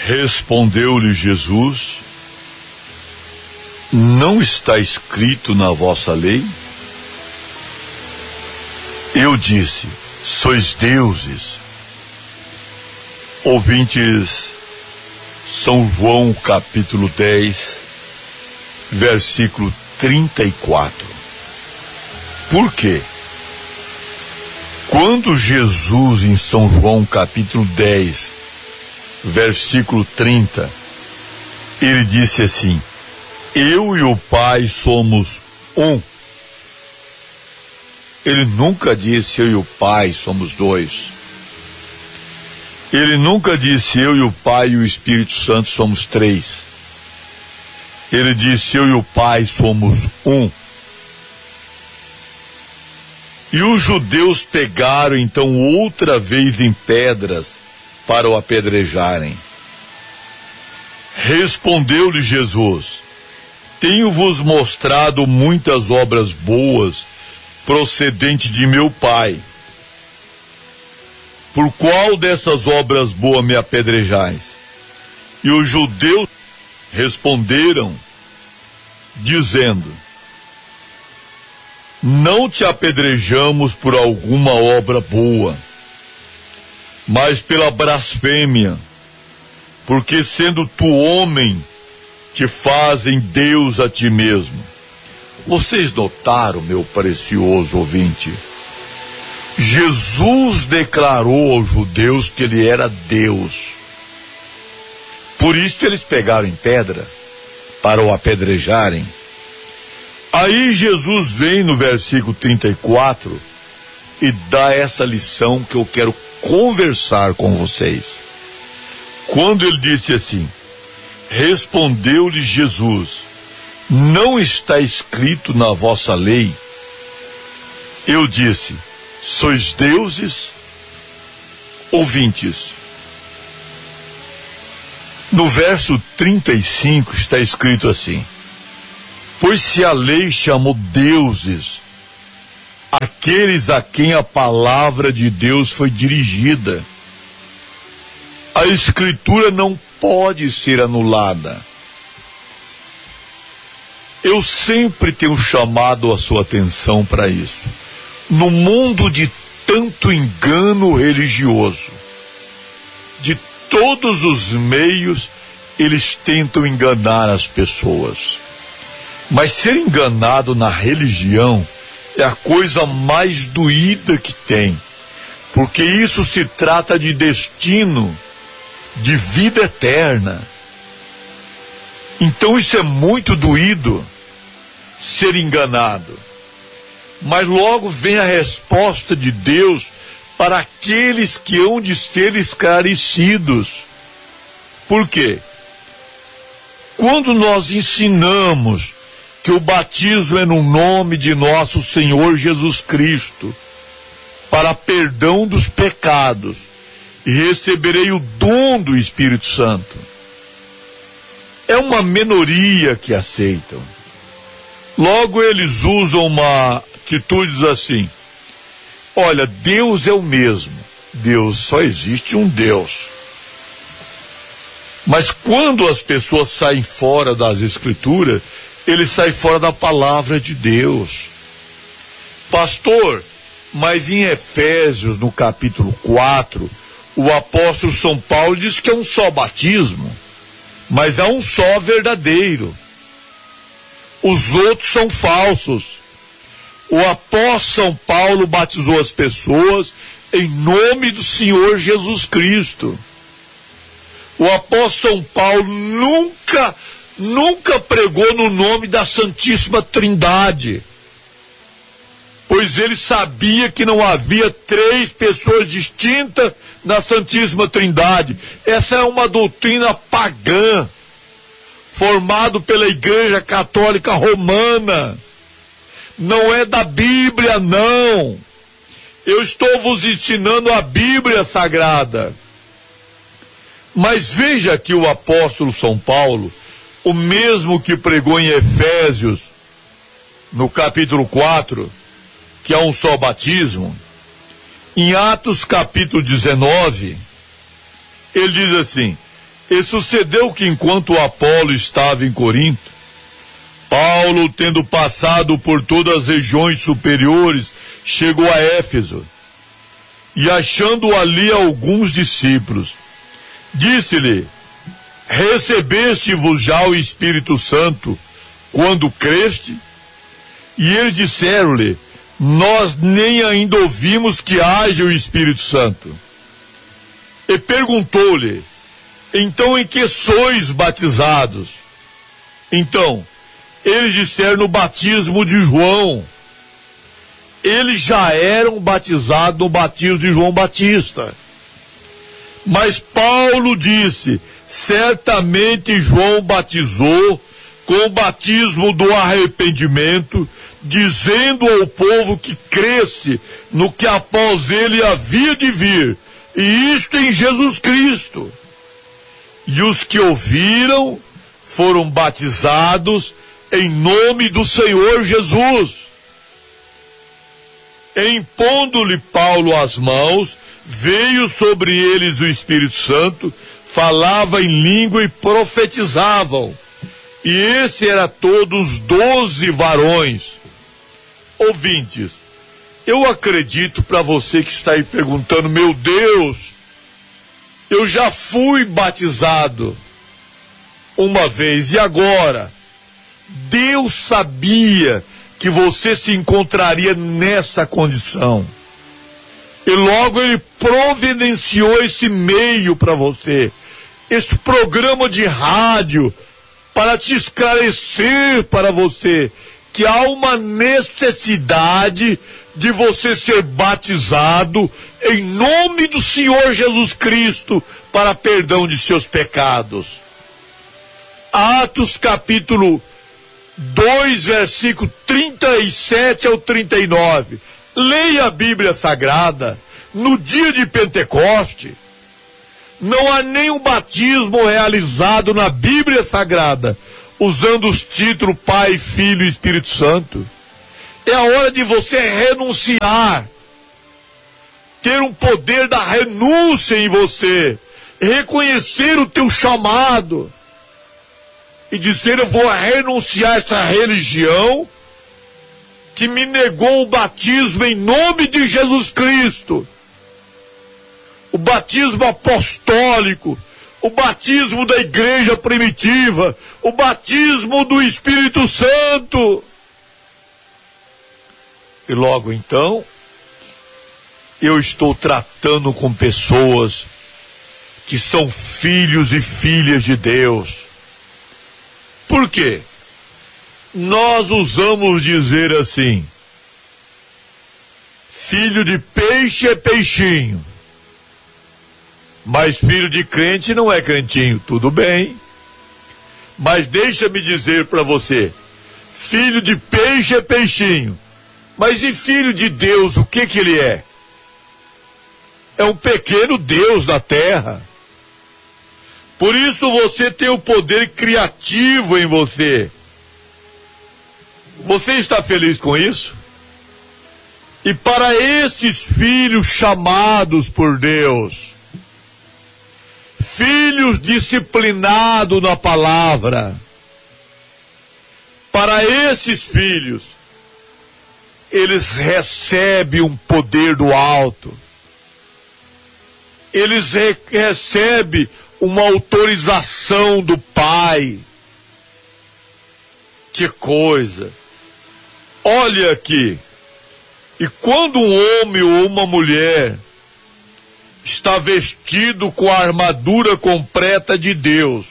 Respondeu-lhe Jesus: não está escrito na vossa lei? Eu disse: sois deuses. Ouvintes, São João capítulo 10, versículo 34. Por quê? Quando Jesus, em São João capítulo 10, versículo 30, ele disse assim: eu e o Pai somos um. Ele nunca disse eu e o Pai somos dois. Ele nunca disse eu e o Pai e o Espírito Santo somos três. Ele disse eu e o Pai somos um. E os judeus pegaram então outra vez em pedras para o apedrejarem. Respondeu-lhe Jesus: tenho-vos mostrado muitas obras boas procedentes de meu Pai. Por qual dessas obras boas me apedrejais? E os judeus responderam, dizendo: não te apedrejamos por alguma obra boa, mas pela blasfêmia, porque sendo tu homem, te fazem Deus a ti mesmo. Vocês notaram, meu precioso ouvinte? Jesus declarou aos judeus que ele era Deus. Por isso eles pegaram em pedra para o apedrejarem. Aí Jesus vem no versículo 34 e dá essa lição que eu quero conversar com vocês. Quando ele disse assim: respondeu-lhe Jesus: não está escrito na vossa lei? Eu disse: sois deuses? Ouvintes, no verso 35 está escrito assim: pois se a lei chamou deuses aqueles a quem a palavra de Deus foi dirigida, a Escritura não pode ser anulada. Eu sempre tenho chamado a sua atenção para isso. No mundo de tanto engano religioso, de todos os meios, eles tentam enganar as pessoas. Mas ser enganado na religião é a coisa mais doída que tem, porque isso se trata de destino, de vida eterna. Então isso é muito doído, ser enganado. Mas logo vem a resposta de Deus para aqueles que hão de ser esclarecidos. Por quê? Quando nós ensinamos que o batismo é no nome de nosso Senhor Jesus Cristo, para perdão dos pecados, e receberei o dom do Espírito Santo, é uma minoria que aceitam. Logo eles usam uma atitude assim: olha, Deus é o mesmo, Deus, só existe um Deus. Mas quando as pessoas saem fora das Escrituras, eles saem fora da palavra de Deus. Pastor, mas em Efésios, no capítulo 4, o apóstolo São Paulo diz que é um só batismo, mas há um só verdadeiro. Os outros são falsos. O apóstolo São Paulo batizou as pessoas em nome do Senhor Jesus Cristo. O apóstolo São Paulo nunca pregou no nome da Santíssima Trindade, pois ele sabia que não havia três pessoas distintas na Santíssima Trindade. Essa é uma doutrina pagã, formado pela Igreja Católica Romana. Não é da Bíblia, não. Eu estou vos ensinando a Bíblia Sagrada. Mas veja que o apóstolo São Paulo, o mesmo que pregou em Efésios, no capítulo 4, que é um só batismo, em Atos capítulo 19, ele diz assim: E sucedeu que enquanto Apolo estava em Corinto, Paulo, tendo passado por todas as regiões superiores, chegou a Éfeso. E achando ali alguns discípulos, disse-lhe: recebeste-vos já o Espírito Santo quando creste? E eles disseram-lhe: nós nem ainda ouvimos que haja o Espírito Santo. E perguntou-lhe: então em que sois batizados? Então, eles disseram: no batismo de João. Eles já eram batizados no batismo de João Batista. Mas Paulo disse: certamente João batizou com o batismo do arrependimento, dizendo ao povo que cresce no que após ele havia de vir, e isto em Jesus Cristo. E os que ouviram foram batizados em nome do Senhor Jesus. Impondo-lhe Paulo as mãos, veio sobre eles o Espírito Santo, falava em língua e profetizavam. E esse era todos 12 varões. Ouvintes, eu acredito, para você que está aí perguntando: meu Deus, eu já fui batizado uma vez, e agora? Deus sabia que você se encontraria nessa condição. E logo ele providenciou esse meio para você, esse programa de rádio, para te esclarecer para você que há uma necessidade de você ser batizado em nome do Senhor Jesus Cristo para perdão de seus pecados. Atos capítulo 2, versículo 37 ao 39. Leia a Bíblia Sagrada. No dia de Pentecoste, não há nenhum batismo realizado na Bíblia Sagrada usando os títulos Pai, Filho e Espírito Santo. É a hora de você renunciar, ter um poder da renúncia em você, reconhecer o teu chamado e dizer: eu vou renunciar a essa religião que me negou o batismo em nome de Jesus Cristo, o batismo apostólico, o batismo da igreja primitiva, o batismo do Espírito Santo. E logo então, eu estou tratando com pessoas que são filhos e filhas de Deus. Por quê? Nós usamos dizer assim: filho de peixe é peixinho, mas filho de crente não é crentinho. Tudo bem, mas deixa-me dizer para você: filho de peixe é peixinho, mas e filho de Deus, o que ele é? É um pequeno Deus da terra. Por isso você tem o poder criativo em você. Você está feliz com isso? E para esses filhos chamados por Deus, filhos disciplinados na palavra, para esses filhos, eles recebem um poder do alto. Eles recebem uma autorização do Pai. Que coisa! Olha aqui. E quando um homem ou uma mulher está vestido com a armadura completa de Deus,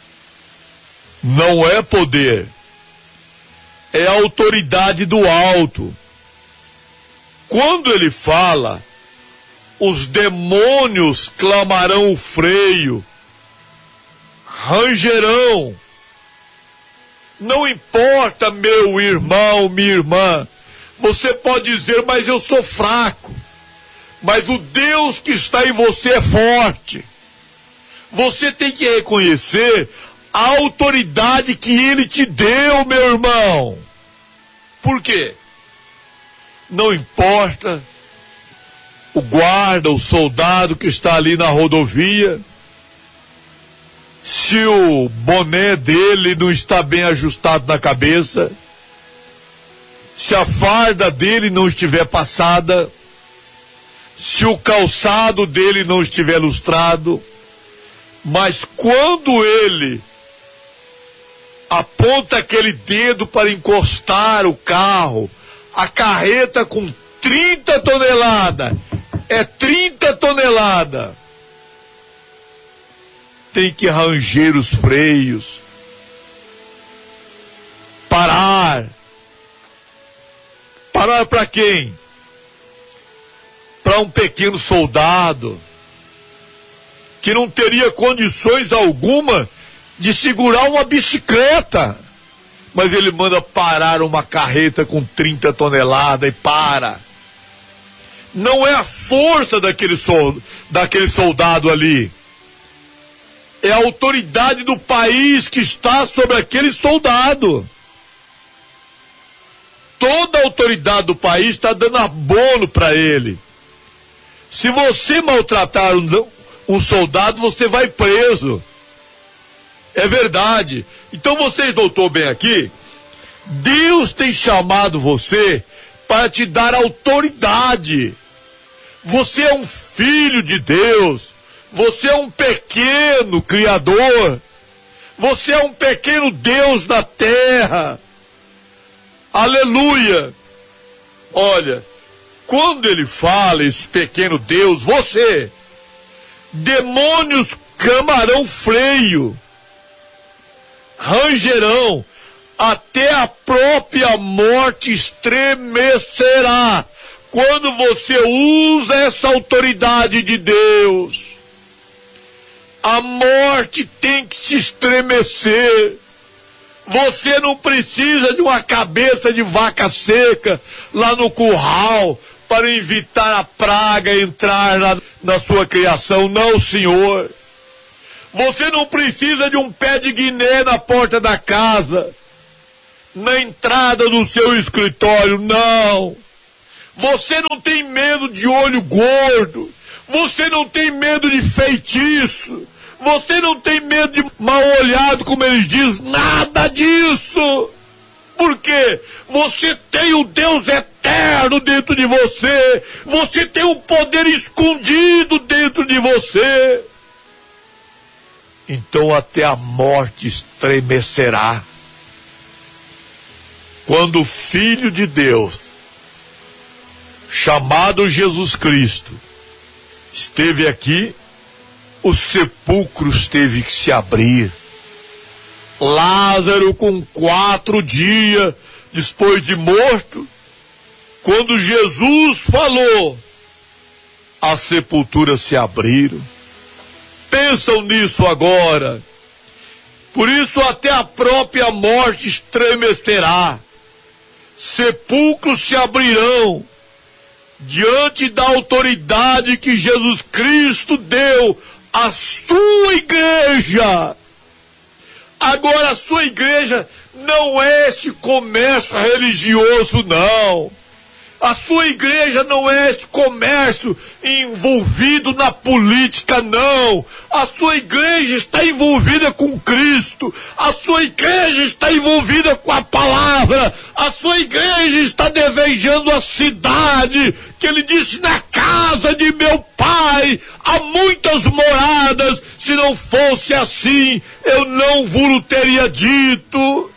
não é poder, é a autoridade do alto. Quando ele fala, os demônios clamarão o freio, rangerão. Não importa, meu irmão, minha irmã, você pode dizer: mas eu sou fraco. Mas o Deus que está em você é forte. Você tem que reconhecer a autoridade que Ele te deu, meu irmão. Por quê? Não importa o guarda, o soldado que está ali na rodovia, se o boné dele não está bem ajustado na cabeça, se a farda dele não estiver passada, se o calçado dele não estiver lustrado. Mas quando ele aponta aquele dedo para encostar o carro, a carreta com 30 toneladas, é 30 toneladas, tem que ranger os freios, parar para quem? Para um pequeno soldado que não teria condições alguma de segurar uma bicicleta, mas ele manda parar uma carreta com 30 toneladas e para. Não é a força daquele soldado ali, é a autoridade do país que está sobre aquele soldado. Toda a autoridade do país está dando abono para ele. Se você maltratar um soldado, você vai preso. É verdade. Então vocês notou bem aqui, Deus tem chamado você para te dar autoridade. Você é um filho de Deus. Você é um pequeno criador. Você é um pequeno Deus da terra. Aleluia. Olha, quando ele fala esse pequeno Deus, você, demônios clamarão freio, rangerão, até a própria morte estremecerá quando você usa essa autoridade de Deus. A morte tem que se estremecer. Você não precisa de uma cabeça de vaca seca lá no curral para evitar a praga entrar na sua criação. Não, senhor. Você não precisa de um pé de guiné na porta da casa, na entrada do seu escritório, não. Você não tem medo de olho gordo. Você não tem medo de feitiço. Você não tem medo de mal olhado, como eles dizem. Nada disso. Por quê? Você tem o Deus eterno dentro de você. Você tem um poder escondido dentro de você. Então até a morte estremecerá quando o Filho de Deus, chamado Jesus Cristo, esteve aqui. Os sepulcros teve que se abrir. Lázaro, com 4 dias depois de morto, quando Jesus falou, as sepulturas se abriram. Pensam nisso agora. Por isso até a própria morte estremecerá. Sepulcros se abrirão diante da autoridade que Jesus Cristo deu à sua igreja. Agora a sua igreja não é esse comércio religioso, não. A sua igreja não é esse comércio envolvido na política, não. A sua igreja está envolvida com Cristo. A sua igreja está envolvida com a palavra. A sua igreja está desejando a cidade, que ele disse: na casa de meu pai há muitas moradas. Se não fosse assim, eu não vos teria dito.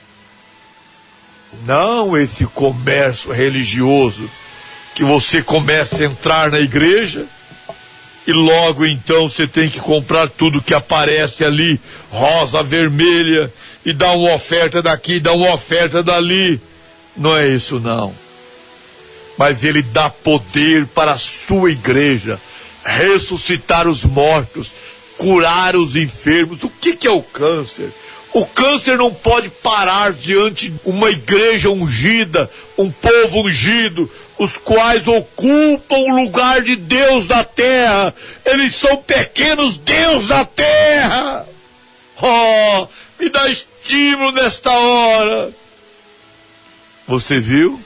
Não esse comércio religioso que você começa a entrar na igreja e logo então você tem que comprar tudo que aparece ali, rosa, vermelha, e dar uma oferta daqui, dar uma oferta dali. Não é isso, não. Mas ele dá poder para a sua igreja ressuscitar os mortos, curar os enfermos. O que é o câncer? O câncer não pode parar diante de uma igreja ungida, um povo ungido, os quais ocupam o lugar de Deus da terra. Eles são pequenos Deus da terra. Oh, me dá estímulo nesta hora. Você viu?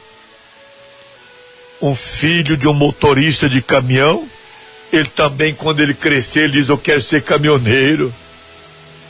Um filho de um motorista de caminhão, ele também, quando ele crescer, ele diz: eu quero ser caminhoneiro.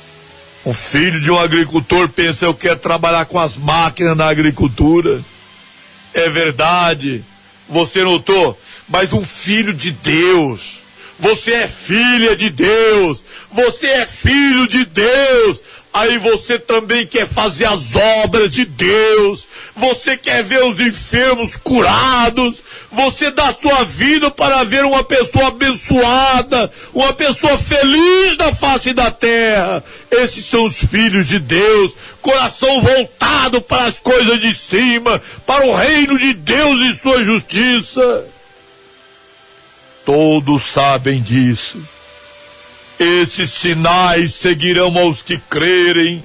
Um filho de um agricultor pensa: eu quero trabalhar com as máquinas na agricultura. É verdade, você notou? Mas um filho de Deus, você é filha de Deus, você é filho de Deus. Aí você também quer fazer as obras de Deus, você quer ver os enfermos curados, você dá sua vida para ver uma pessoa abençoada, uma pessoa feliz na face da terra. Esses são os filhos de Deus, coração voltado para as coisas de cima, para o reino de Deus e sua justiça. Todos sabem disso. Esses sinais seguirão aos que crerem.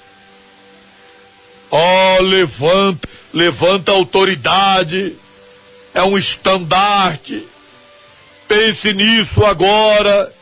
Levanta a autoridade. É um estandarte. Pense nisso agora.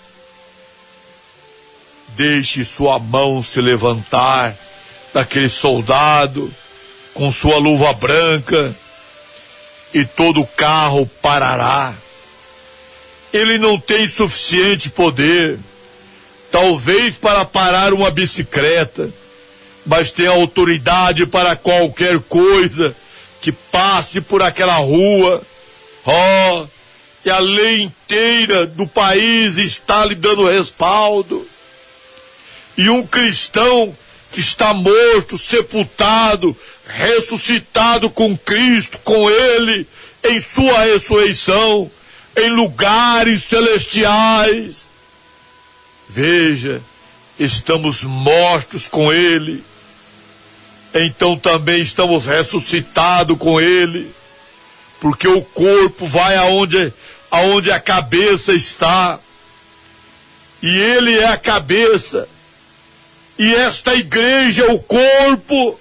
Deixe sua mão se levantar daquele soldado com sua luva branca e todo o carro parará. Ele não tem suficiente poder, talvez para parar uma bicicleta, mas tem autoridade para qualquer coisa que passe por aquela rua. E a lei inteira do país está lhe dando respaldo. E um cristão que está morto, sepultado, ressuscitado com Cristo, com Ele, em sua ressurreição, em lugares celestiais. Veja, estamos mortos com Ele, então também estamos ressuscitados com Ele, porque o corpo vai aonde a cabeça está, e Ele é a cabeça, e esta igreja é o corpo.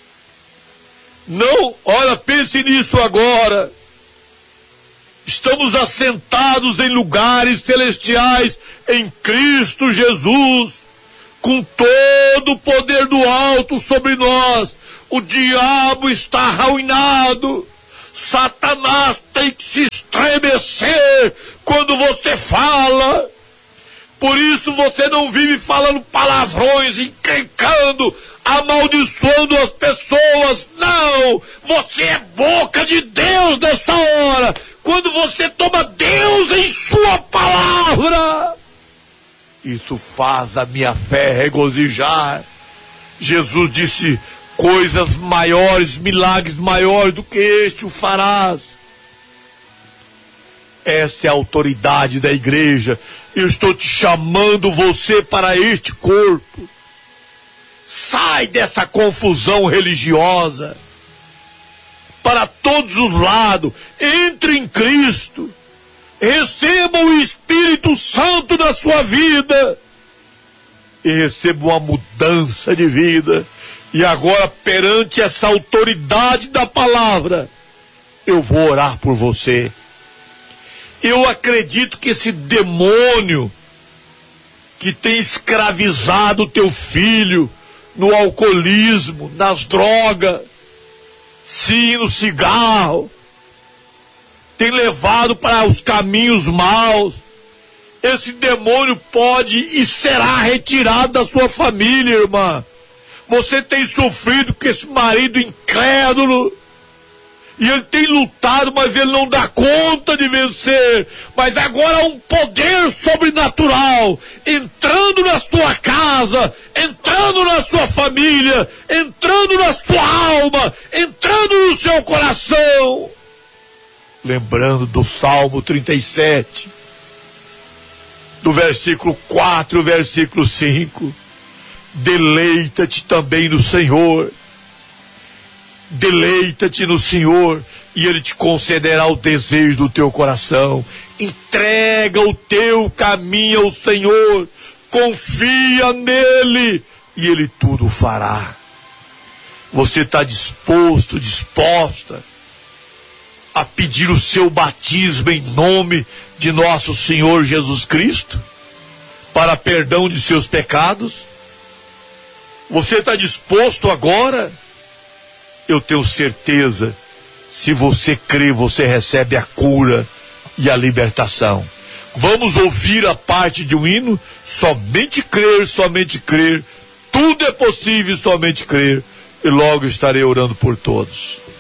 Não, olha, pense nisso agora. Estamos assentados em lugares celestiais em Cristo Jesus, com todo o poder do alto sobre nós. O diabo está arruinado. Satanás tem que se estremecer quando você fala. Por isso você não vive falando palavrões, encrencando, amaldiçoando as pessoas. Não! Você é boca de Deus nessa hora. Quando você toma Deus em sua palavra, isso faz a minha fé regozijar. Jesus disse: coisas maiores, milagres maiores do que este o farás. Essa é a autoridade da igreja. Eu estou te chamando você para este corpo. Sai dessa confusão religiosa. Para todos os lados, entre em Cristo, receba o Espírito Santo na sua vida, e receba uma mudança de vida. E agora, perante essa autoridade da palavra, eu vou orar por você. Eu acredito que esse demônio que tem escravizado o teu filho no alcoolismo, nas drogas, sim, no cigarro, tem levado para os caminhos maus. Esse demônio pode e será retirado da sua família, irmã. Você tem sofrido com esse marido incrédulo, e ele tem lutado, mas ele não dá conta de vencer. Mas agora há um poder sobrenatural entrando na sua casa, entrando na sua família, entrando na sua alma, entrando no seu coração. Lembrando do Salmo 37, do versículo 4, versículo 5. Deleita-te também no Senhor. Deleita-te no Senhor, e Ele te concederá o desejo do teu coração. Entrega o teu caminho ao Senhor, confia nele, e Ele tudo fará. Você está disposto, disposta a pedir o seu batismo em nome de nosso Senhor Jesus Cristo, para perdão de seus pecados? Você está disposto agora? Eu tenho certeza, se você crê, você recebe a cura e a libertação. Vamos ouvir a parte de um hino? Somente crer, tudo é possível somente crer, e logo estarei orando por todos.